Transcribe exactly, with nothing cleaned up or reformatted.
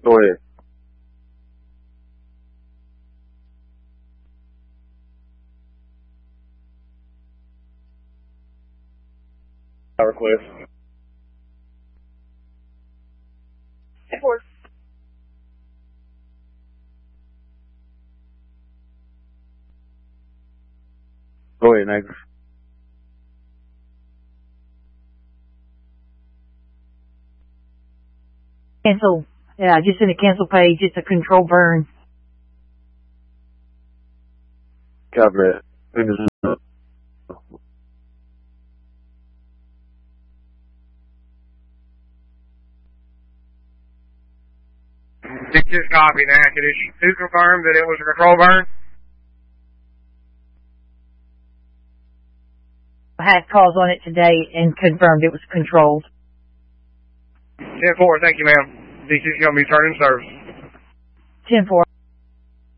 Go ahead. Request. ten four. Go ahead, Nigel. Cancel. Yeah, just in the cancel page, it's a control burn. Copy that. It's just copy that. It is who confirmed that it was a control burn? I had calls on it today and confirmed it was controlled. ten four, thank you, ma'am. D C is going to be turning service. ten four.